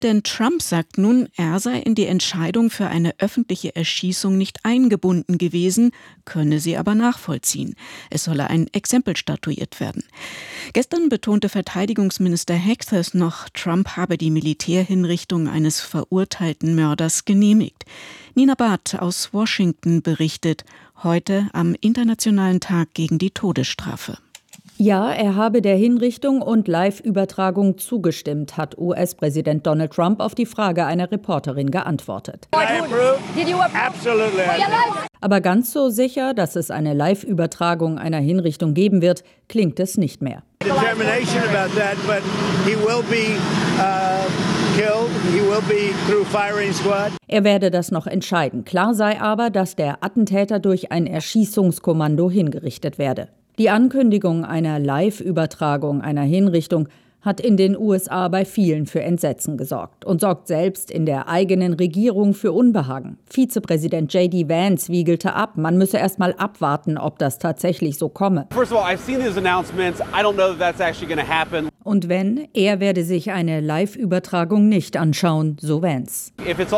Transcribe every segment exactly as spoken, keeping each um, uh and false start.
Denn Trump sagt nun, er sei in die Entscheidung für eine öffentliche Erschießung nicht eingebunden gewesen, könne sie aber nachvollziehen. Es solle ein Exempel statuiert werden. Gestern betonte Verteidigungsminister Hegseth noch, Trump habe die Militärhinrichtung eines verurteilten Mörders genehmigt. Nina Barth aus Washington berichtet, heute am Internationalen Tag gegen die Todesstrafe. Ja, er habe der Hinrichtung und Live-Übertragung zugestimmt, hat U S-Präsident Donald Trump auf die Frage einer Reporterin geantwortet. Aber ganz so sicher, dass es eine Live-Übertragung einer Hinrichtung geben wird, klingt es nicht mehr. Er werde das noch entscheiden. Klar sei aber, dass der Attentäter durch ein Erschießungskommando hingerichtet werde. Die Ankündigung einer Live-Übertragung einer Hinrichtung hat in den U S A bei vielen für Entsetzen gesorgt und sorgt selbst in der eigenen Regierung für Unbehagen. Vizepräsident J D Vance wiegelte ab, man müsse erst mal abwarten, ob das tatsächlich so komme. Und wenn, er werde sich eine Live-Übertragung nicht anschauen, so Vance.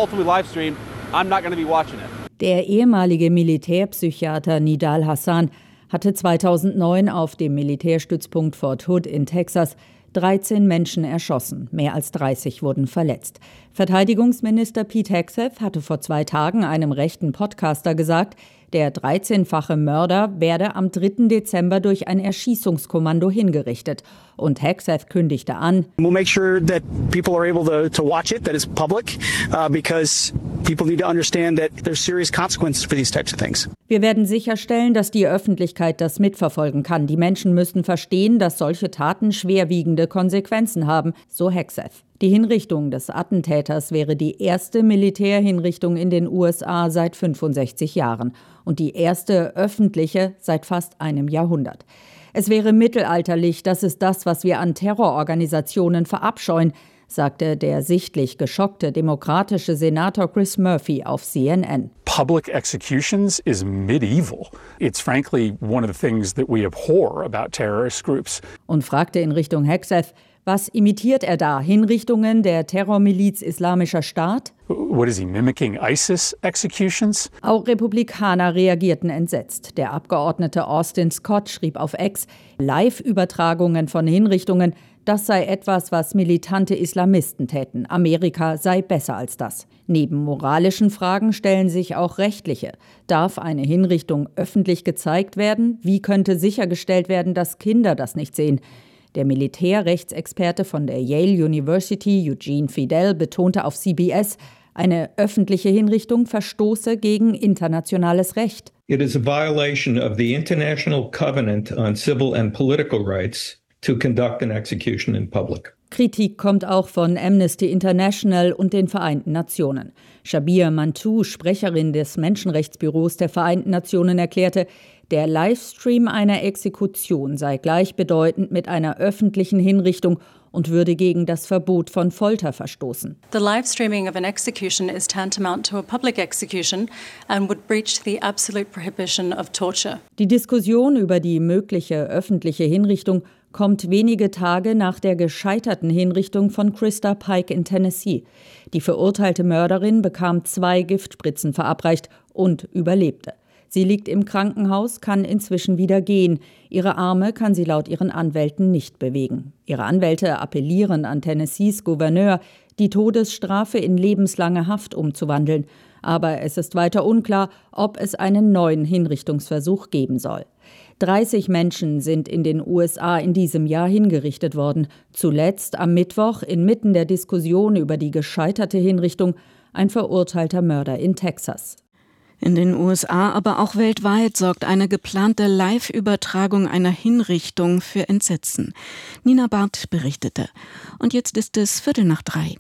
Der ehemalige Militärpsychiater Nidal Hasan hatte zweitausendneun auf dem Militärstützpunkt Fort Hood in Texas dreizehn Menschen erschossen, mehr als dreißig wurden verletzt. Verteidigungsminister Pete Hegseth hatte vor zwei Tagen einem rechten Podcaster gesagt, der dreizehnfache Mörder werde am dritten Dezember durch ein Erschießungskommando hingerichtet. Und Hegseth kündigte an, We'll make sure that people are able to, to watch it, that it's public, uh, because people need to understand that there's serious consequences for these types of things. Wir werden sicherstellen, dass die Öffentlichkeit das mitverfolgen kann. Die Menschen müssen verstehen, dass solche Taten schwerwiegende Konsequenzen haben, so Hegseth. Die Hinrichtung des Attentäters wäre die erste Militärhinrichtung in den U S A seit fünfundsechzig Jahren und die erste öffentliche seit fast einem Jahrhundert. Es wäre mittelalterlich, das ist das, was wir an Terrororganisationen verabscheuen, sagte der sichtlich geschockte demokratische Senator Chris Murphy auf C N N. Public executions is medieval. It's frankly one of the things that we abhor about terrorist groups. Und fragte in Richtung Hegseth, was imitiert er da? Hinrichtungen der Terrormiliz Islamischer Staat? What is he mimicking? ISIS executions? Auch Republikaner reagierten entsetzt. Der Abgeordnete Austin Scott schrieb auf X, Live-Übertragungen von Hinrichtungen, das sei etwas, was militante Islamisten täten. Amerika sei besser als das. Neben moralischen Fragen stellen sich auch rechtliche. Darf eine Hinrichtung öffentlich gezeigt werden? Wie könnte sichergestellt werden, dass Kinder das nicht sehen? Der Militärrechtsexperte von der Yale University, Eugene Fidel, betonte auf C B S, eine öffentliche Hinrichtung verstoße gegen internationales Recht. It is a violation of the International Covenant on Civil and Political Rights to conduct an execution in public. Kritik kommt auch von Amnesty International und den Vereinten Nationen. Shabir Mantou, Sprecherin des Menschenrechtsbüros der Vereinten Nationen, erklärte, der Livestream einer Exekution sei gleichbedeutend mit einer öffentlichen Hinrichtung und würde gegen das Verbot von Folter verstoßen. The live streaming of an execution is tantamount to a public execution and would breach the absolute prohibition of torture. Die Diskussion über die mögliche öffentliche Hinrichtung kommt wenige Tage nach der gescheiterten Hinrichtung von Krista Pike in Tennessee. Die verurteilte Mörderin bekam zwei Giftspritzen verabreicht und überlebte. Sie liegt im Krankenhaus, kann inzwischen wieder gehen. Ihre Arme kann sie laut ihren Anwälten nicht bewegen. Ihre Anwälte appellieren an Tennessees Gouverneur, die Todesstrafe in lebenslange Haft umzuwandeln. Aber es ist weiter unklar, ob es einen neuen Hinrichtungsversuch geben soll. dreißig Menschen sind in den U S A in diesem Jahr hingerichtet worden. Zuletzt am Mittwoch inmitten der Diskussion über die gescheiterte Hinrichtung ein verurteilter Mörder in Texas. In den U S A, aber auch weltweit sorgt eine geplante Live-Übertragung einer Hinrichtung für Entsetzen. Nina Barth berichtete. Und jetzt ist es Viertel nach drei.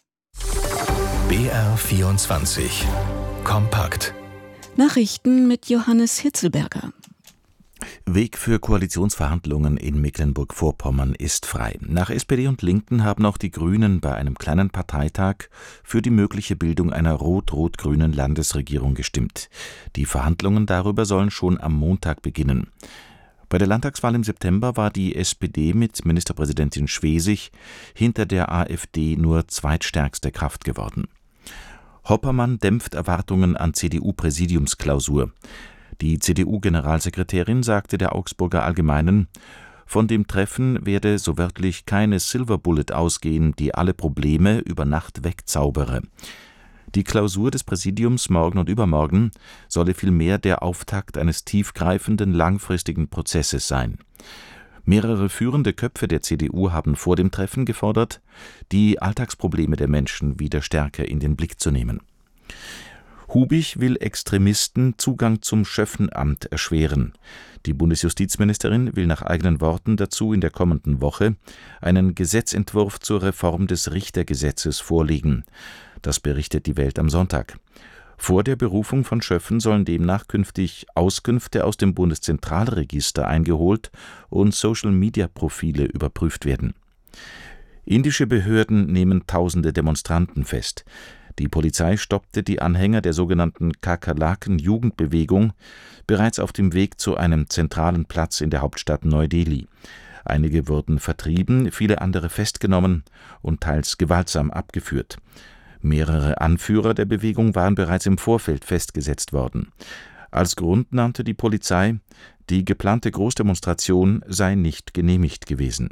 B R vierundzwanzig. Kompakt. Nachrichten mit Johannes Hitzelberger. Weg für Koalitionsverhandlungen in Mecklenburg-Vorpommern ist frei. Nach S P D und Linken haben auch die Grünen bei einem kleinen Parteitag für die mögliche Bildung einer rot-rot-grünen Landesregierung gestimmt. Die Verhandlungen darüber sollen schon am Montag beginnen. Bei der Landtagswahl im September war die S P D mit Ministerpräsidentin Schwesig hinter der AfD nur zweitstärkste Kraft geworden. Hoppermann dämpft Erwartungen an C D U-Präsidiumsklausur. Die C D U-Generalsekretärin sagte der Augsburger Allgemeinen, von dem Treffen werde so wörtlich keine Silver Bullet ausgehen, die alle Probleme über Nacht wegzaubere. Die Klausur des Präsidiums morgen und übermorgen solle vielmehr der Auftakt eines tiefgreifenden, langfristigen Prozesses sein. Mehrere führende Köpfe der C D U haben vor dem Treffen gefordert, die Alltagsprobleme der Menschen wieder stärker in den Blick zu nehmen. Hubich will Extremisten Zugang zum Schöffenamt erschweren. Die Bundesjustizministerin will nach eigenen Worten dazu in der kommenden Woche einen Gesetzentwurf zur Reform des Richtergesetzes vorlegen. Das berichtet die Welt am Sonntag. Vor der Berufung von Schöffen sollen demnach künftig Auskünfte aus dem Bundeszentralregister eingeholt und Social-Media-Profile überprüft werden. Indische Behörden nehmen tausende Demonstranten fest. Die Polizei stoppte die Anhänger der sogenannten Kakerlaken-Jugendbewegung bereits auf dem Weg zu einem zentralen Platz in der Hauptstadt Neu-Delhi. Einige wurden vertrieben, viele andere festgenommen und teils gewaltsam abgeführt. Mehrere Anführer der Bewegung waren bereits im Vorfeld festgesetzt worden. Als Grund nannte die Polizei, die geplante Großdemonstration sei nicht genehmigt gewesen.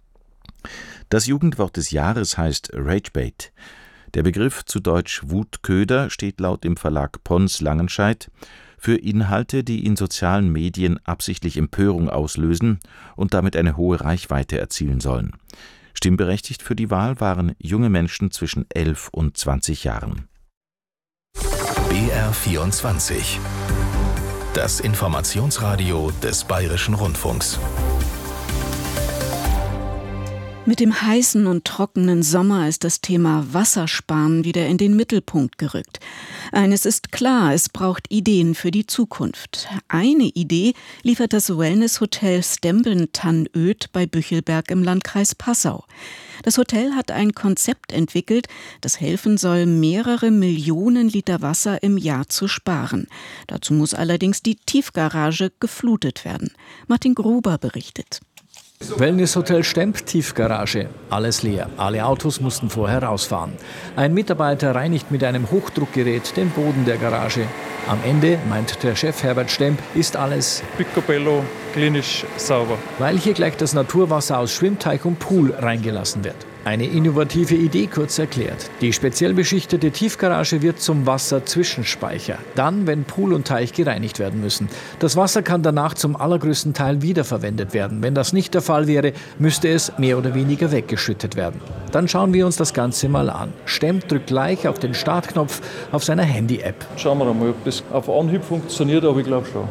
Das Jugendwort des Jahres heißt Ragebait. Der Begriff, zu Deutsch Wutköder, steht laut dem Verlag Pons Langenscheidt für Inhalte, die in sozialen Medien absichtlich Empörung auslösen und damit eine hohe Reichweite erzielen sollen. Stimmberechtigt für die Wahl waren junge Menschen zwischen elf und zwanzig Jahren. B R vierundzwanzig. Das Informationsradio des Bayerischen Rundfunks. Mit dem heißen und trockenen Sommer ist das Thema Wassersparen wieder in den Mittelpunkt gerückt. Eines ist klar, es braucht Ideen für die Zukunft. Eine Idee liefert das Wellness-Hotel Stembeln-Tannöd bei Büchelberg im Landkreis Passau. Das Hotel hat ein Konzept entwickelt, das helfen soll, mehrere Millionen Liter Wasser im Jahr zu sparen. Dazu muss allerdings die Tiefgarage geflutet werden. Martin Gruber berichtet. Wellness-Hotel Stemp, Tiefgarage. Alles leer. Alle Autos mussten vorher rausfahren. Ein Mitarbeiter reinigt mit einem Hochdruckgerät den Boden der Garage. Am Ende, meint der Chef Herbert Stemp, ist alles picobello, klinisch sauber. Weil hier gleich das Naturwasser aus Schwimmteich und Pool reingelassen wird. Eine innovative Idee, kurz erklärt. Die speziell beschichtete Tiefgarage wird zum Wasserzwischenspeicher. Dann, wenn Pool und Teich gereinigt werden müssen. Das Wasser kann danach zum allergrößten Teil wiederverwendet werden. Wenn das nicht der Fall wäre, müsste es mehr oder weniger weggeschüttet werden. Dann schauen wir uns das Ganze mal an. Stemp drückt gleich auf den Startknopf auf seiner Handy-App. Schauen wir mal, ob das auf Anhieb funktioniert, aber ich glaube schon.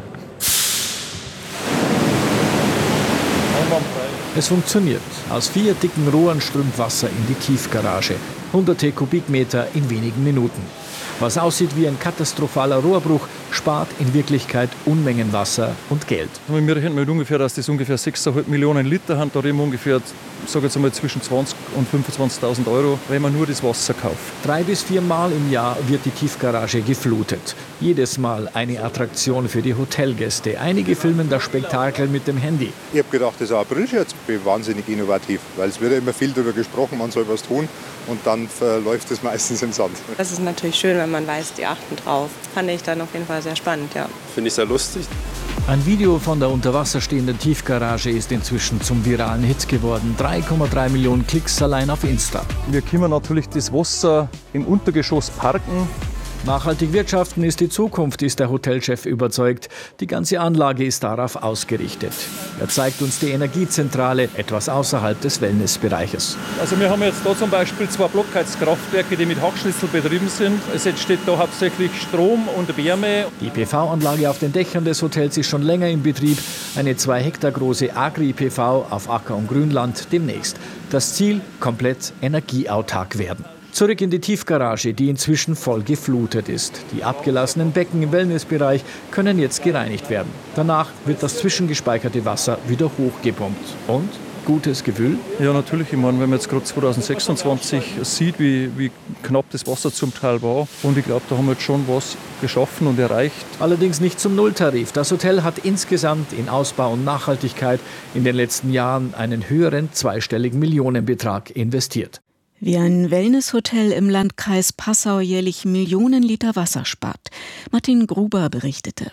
Es funktioniert. Aus vier dicken Rohren strömt Wasser in die Tiefgarage. Hunderte Kubikmeter in wenigen Minuten. Was aussieht wie ein katastrophaler Rohrbruch, spart in Wirklichkeit Unmengen Wasser und Geld. Wir rechnen mit ungefähr, dass das ungefähr sechs Komma fünf Millionen Liter haben. Da reden wir ungefähr, sage jetzt einmal, zwischen zwanzig und fünfundzwanzigtausend Euro, wenn man nur das Wasser kauft. Drei bis vier Mal im Jahr wird die Tiefgarage geflutet. Jedes Mal eine Attraktion für die Hotelgäste. Einige filmen das Spektakel mit dem Handy. Ich habe gedacht, das ist ein Aprilscherz, wahnsinnig innovativ, weil es wird ja immer viel darüber gesprochen, man soll was tun und dann verläuft es meistens im Sand. Das ist natürlich schön, wenn man weiß, die achten drauf. Fand ich dann auf jeden Fall sehr spannend, ja. Finde ich sehr lustig. Ein Video von der unter Wasser stehenden Tiefgarage ist inzwischen zum viralen Hit geworden. drei Komma drei Millionen Klicks allein auf Insta. Wir können natürlich das Wasser im Untergeschoss parken. Nachhaltig wirtschaften ist die Zukunft, ist der Hotelchef überzeugt. Die ganze Anlage ist darauf ausgerichtet. Er zeigt uns die Energiezentrale, etwas außerhalb des Wellnessbereiches. Also wir haben jetzt da zum Beispiel zwei Blockheizkraftwerke, die mit Hackschnitzel betrieben sind. Es entsteht da hauptsächlich Strom und Wärme. Die P V-Anlage auf den Dächern des Hotels ist schon länger in Betrieb. Eine zwei Hektar große Agri-P V auf Acker- und Grünland demnächst. Das Ziel, komplett energieautark werden. Zurück in die Tiefgarage, die inzwischen voll geflutet ist. Die abgelassenen Becken im Wellnessbereich können jetzt gereinigt werden. Danach wird das zwischengespeicherte Wasser wieder hochgepumpt. Und gutes Gefühl? Ja, natürlich. Ich meine, wenn man jetzt gerade zwanzig sechsundzwanzig sieht, wie, wie knapp das Wasser zum Teil war. Und ich glaube, da haben wir jetzt schon was geschaffen und erreicht. Allerdings nicht zum Nulltarif. Das Hotel hat insgesamt in Ausbau und Nachhaltigkeit in den letzten Jahren einen höheren zweistelligen Millionenbetrag investiert. Wie ein Wellnesshotel im Landkreis Passau jährlich Millionen Liter Wasser spart. Martin Gruber berichtete.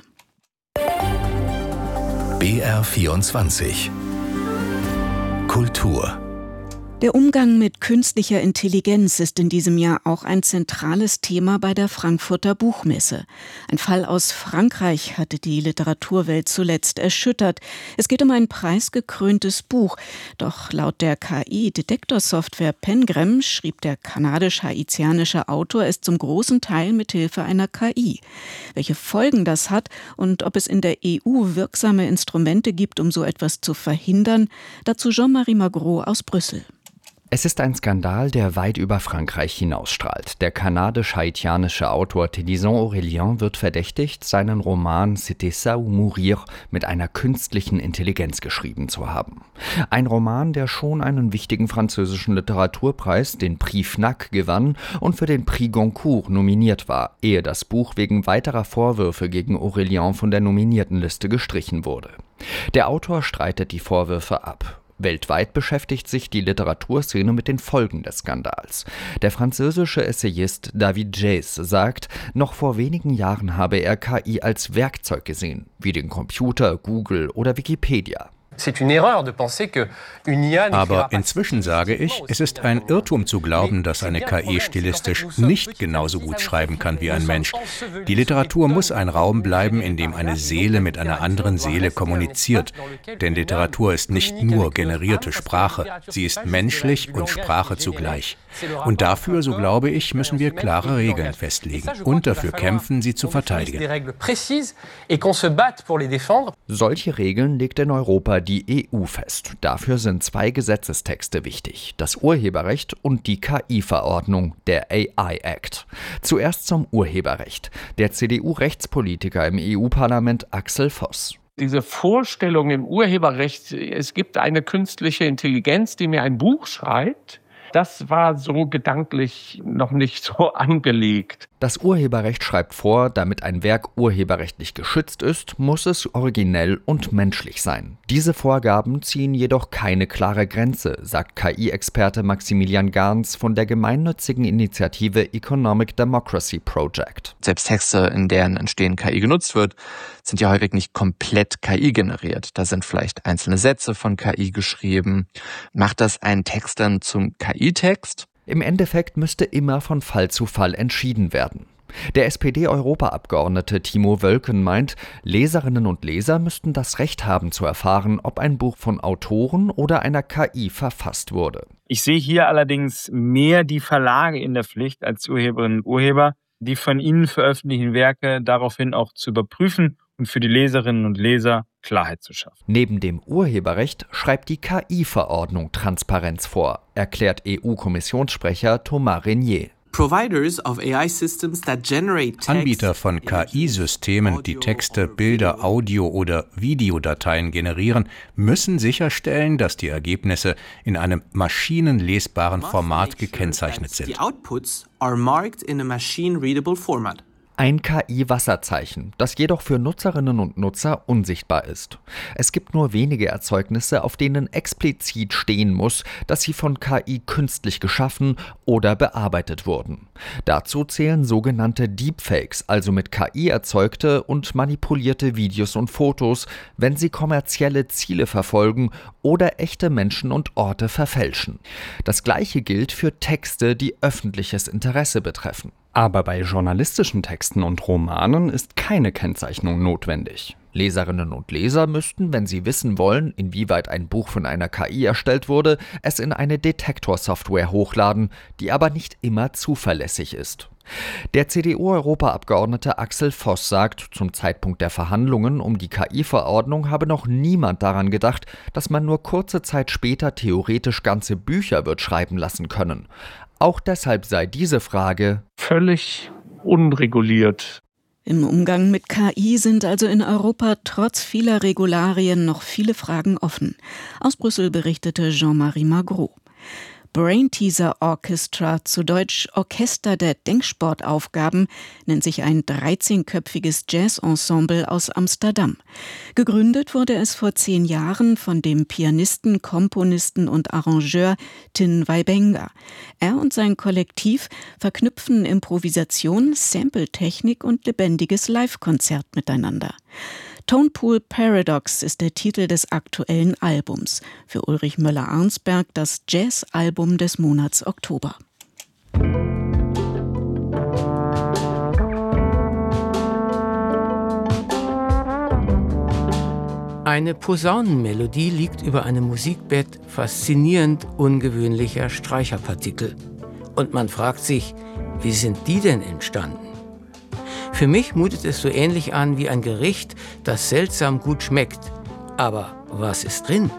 B R vierundzwanzig Kultur. Der Umgang mit künstlicher Intelligenz ist in diesem Jahr auch ein zentrales Thema bei der Frankfurter Buchmesse. Ein Fall aus Frankreich hatte die Literaturwelt zuletzt erschüttert. Es geht um ein preisgekröntes Buch. Doch laut der K I-Detektorsoftware Pengram schrieb der kanadisch-haitianische Autor es zum großen Teil mit Hilfe einer K I. Welche Folgen das hat und ob es in der E U wirksame Instrumente gibt, um so etwas zu verhindern, dazu Jean-Marie Magro aus Brüssel. Es ist ein Skandal, der weit über Frankreich hinausstrahlt. Der kanadisch-haitianische Autor Télisant Aurélien wird verdächtigt, seinen Roman C'était ça ou mourir mit einer künstlichen Intelligenz geschrieben zu haben. Ein Roman, der schon einen wichtigen französischen Literaturpreis, den Prix Fnac, gewann und für den Prix Goncourt nominiert war, ehe das Buch wegen weiterer Vorwürfe gegen Aurélien von der Nominiertenliste gestrichen wurde. Der Autor streitet die Vorwürfe ab. Weltweit beschäftigt sich die Literaturszene mit den Folgen des Skandals. Der französische Essayist David Jays sagt, noch vor wenigen Jahren habe er K I als Werkzeug gesehen, wie den Computer, Google oder Wikipedia. Aber inzwischen sage ich, es ist ein Irrtum zu glauben, dass eine K I stilistisch nicht genauso gut schreiben kann wie ein Mensch. Die Literatur muss ein Raum bleiben, in dem eine Seele mit einer anderen Seele kommuniziert. Denn Literatur ist nicht nur generierte Sprache, sie ist menschlich und Sprache zugleich. Und dafür, so glaube ich, müssen wir klare Regeln festlegen und dafür kämpfen, sie zu verteidigen. Solche Regeln legt in Europa die E U fest. Dafür sind zwei Gesetzestexte wichtig: das Urheberrecht und die K I-Verordnung, der A I Act. Zuerst zum Urheberrecht. Der C D U-Rechtspolitiker im E U-Parlament Axel Voss. Diese Vorstellung im Urheberrecht, es gibt eine künstliche Intelligenz, die mir ein Buch schreibt, das war so gedanklich noch nicht so angelegt. Das Urheberrecht schreibt vor, damit ein Werk urheberrechtlich geschützt ist, muss es originell und menschlich sein. Diese Vorgaben ziehen jedoch keine klare Grenze, sagt K I-Experte Maximilian Garns von der gemeinnützigen Initiative Economic Democracy Project. Selbst Texte, in deren Entstehen K I genutzt wird, sind ja häufig nicht komplett K I generiert. Da sind vielleicht einzelne Sätze von K I geschrieben. Macht das einen Text dann zum K I-Text? Im Endeffekt müsste immer von Fall zu Fall entschieden werden. Der S P D-Europaabgeordnete Timo Wölken meint, Leserinnen und Leser müssten das Recht haben zu erfahren, ob ein Buch von Autoren oder einer K I verfasst wurde. Ich sehe hier allerdings mehr die Verlage in der Pflicht als Urheberinnen und Urheber, die von ihnen veröffentlichten Werke daraufhin auch zu überprüfen und für die Leserinnen und Leser Klarheit zu schaffen. Neben dem Urheberrecht schreibt die K I-Verordnung Transparenz vor, erklärt E U-Kommissionssprecher Thomas Renier. Anbieter von K I-Systemen, die Texte, Bilder, Audio- oder Videodateien generieren, müssen sicherstellen, dass die Ergebnisse in einem maschinenlesbaren Format gekennzeichnet sind. Ein K I-Wasserzeichen, das jedoch für Nutzerinnen und Nutzer unsichtbar ist. Es gibt nur wenige Erzeugnisse, auf denen explizit stehen muss, dass sie von K I künstlich geschaffen oder bearbeitet wurden. Dazu zählen sogenannte Deepfakes, also mit K I erzeugte und manipulierte Videos und Fotos, wenn sie kommerzielle Ziele verfolgen oder echte Menschen und Orte verfälschen. Das Gleiche gilt für Texte, die öffentliches Interesse betreffen. Aber bei journalistischen Texten und Romanen ist keine Kennzeichnung notwendig. Leserinnen und Leser müssten, wenn sie wissen wollen, inwieweit ein Buch von einer K I erstellt wurde, es in eine Detektorsoftware hochladen, die aber nicht immer zuverlässig ist. Der C D U-Europaabgeordnete Axel Voss sagt, zum Zeitpunkt der Verhandlungen um die K I-Verordnung habe noch niemand daran gedacht, dass man nur kurze Zeit später theoretisch ganze Bücher wird schreiben lassen können. Auch deshalb sei diese Frage völlig unreguliert Im Umgang mit K I sind also in Europa trotz vieler Regularien noch viele Fragen offen. Aus Brüssel berichtete Jean-Marie Magro. Brain Teaser Orchestra, zu Deutsch Orchester der Denksportaufgaben, nennt sich ein dreizehnköpfiges Jazzensemble aus Amsterdam. Gegründet wurde es vor zehn Jahren von dem Pianisten, Komponisten und Arrangeur Tin Waibenga. Er und sein Kollektiv verknüpfen Improvisation, Sampletechnik und lebendiges Live-Konzert miteinander. Tonepool Paradox ist der Titel des aktuellen Albums. Für Ulrich Möller-Arnsberg das Jazz-Album des Monats Oktober. Eine Posaunenmelodie liegt über einem Musikbett faszinierend ungewöhnlicher Streicherpartikel. Und man fragt sich, wie sind die denn entstanden? Für mich mutet es so ähnlich an wie ein Gericht, das seltsam gut schmeckt. Aber was ist drin?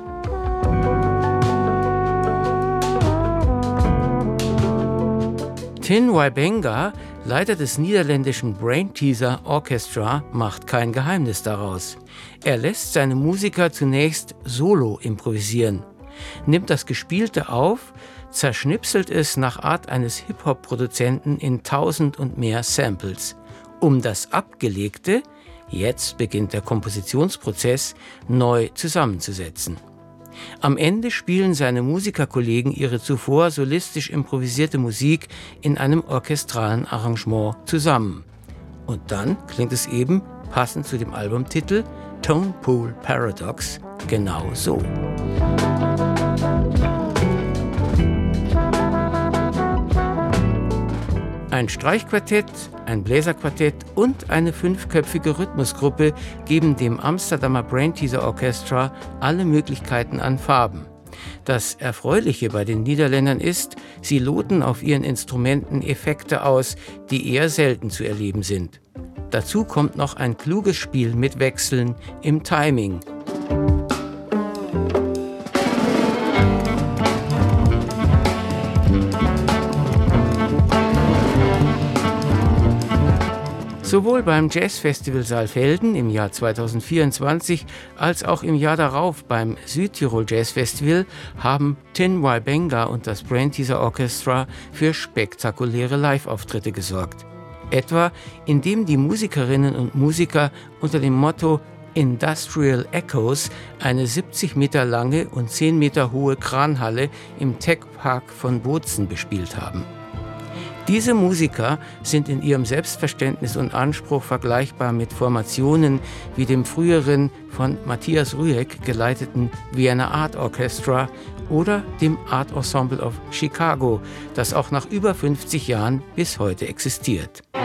Tin Waibenga, Leiter des niederländischen Brain Teaser Orchestra, macht kein Geheimnis daraus. Er lässt seine Musiker zunächst solo improvisieren, nimmt das Gespielte auf, zerschnipselt es nach Art eines Hip-Hop-Produzenten in tausend und mehr Samples. Um das Abgelegte, jetzt beginnt der Kompositionsprozess, neu zusammenzusetzen. Am Ende spielen seine Musikerkollegen ihre zuvor solistisch improvisierte Musik in einem orchestralen Arrangement zusammen. Und dann klingt es eben, passend zu dem Albumtitel, Tonepool Paradox, genau so. Ein Streichquartett, ein Bläserquartett und eine fünfköpfige Rhythmusgruppe geben dem Amsterdamer Brain Teaser Orchestra alle Möglichkeiten an Farben. Das Erfreuliche bei den Niederländern ist, sie loten auf ihren Instrumenten Effekte aus, die eher selten zu erleben sind. Dazu kommt noch ein kluges Spiel mit Wechseln im Timing. Sowohl beim Jazzfestival Saalfelden im Jahr zweitausendvierundzwanzig als auch im Jahr darauf beim Südtirol Jazz Festival haben Tin Waibenga und das Brain Teaser Orchestra für spektakuläre Live-Auftritte gesorgt. Etwa indem die Musikerinnen und Musiker unter dem Motto Industrial Echoes eine siebzig Meter lange und zehn Meter hohe Kranhalle im Tech Park von Bozen bespielt haben. Diese Musiker sind in ihrem Selbstverständnis und Anspruch vergleichbar mit Formationen wie dem früheren von Matthias Rüegg geleiteten Vienna Art Orchestra oder dem Art Ensemble of Chicago, das auch nach über fünfzig Jahren bis heute existiert.